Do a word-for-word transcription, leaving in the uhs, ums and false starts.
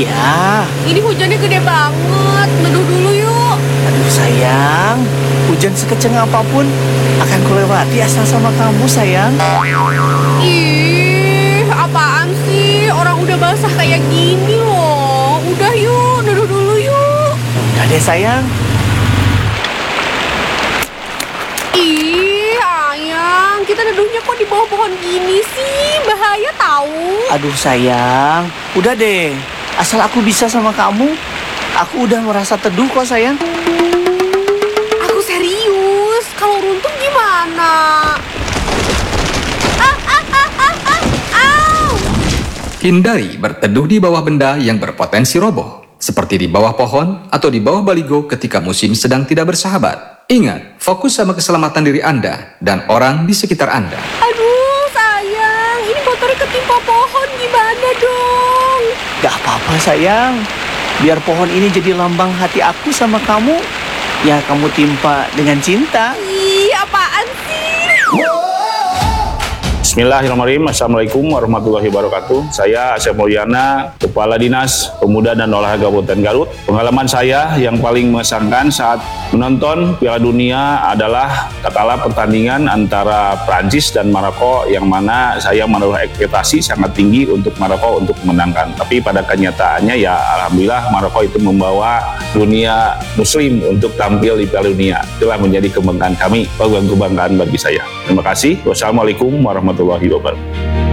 Iya. Ini hujannya gede banget. Neduh dulu yuk. Aduh sayang, hujan sekeceng apapun akan kulewati asal sama kamu sayang. Ih, apaan sih? Orang udah basah kayak gini loh. Udah yuk, neduh dulu yuk. Udah deh sayang. Ih, ayang, kita neduhnya kok di bawah pohon gini sih? Bahaya tahu. Aduh sayang, udah deh. Asal aku bisa sama kamu, aku udah merasa teduh kok sayang. Aku serius. Kalau runtuh gimana? Ah, ah, ah, ah, ah, au. Hindari berteduh di bawah benda yang berpotensi roboh, seperti di bawah pohon atau di bawah baligo ketika musim sedang tidak bersahabat. Ingat, fokus sama keselamatan diri Anda dan orang di sekitar Anda. Aduh, sayang. Ini motornya ketimpa pohon. Gimana dong? Gak apa-apa sayang. Biar pohon ini jadi lambang hati aku sama kamu. Ya kamu timpa dengan cinta. Ih, apaan sih? Bismillahirrahmanirrahim. Assalamualaikum warahmatullahi wabarakatuh. Saya Asep Mulyana, Kepala Dinas Pemuda dan Olahraga Kabupaten Garut. Pengalaman saya yang paling mengesankan saat menonton Piala Dunia adalah katalah pertandingan antara Prancis dan Maroko, yang mana saya menaruh ekspektasi sangat tinggi untuk Maroko untuk memenangkan. Tapi pada kenyataannya ya alhamdulillah Maroko itu membawa dunia muslim untuk tampil di Piala Dunia. Itulah menjadi kebanggaan kami, kebanggaan bagi saya. Terima kasih. Wassalamualaikum warahmatullahi wabarakatuh.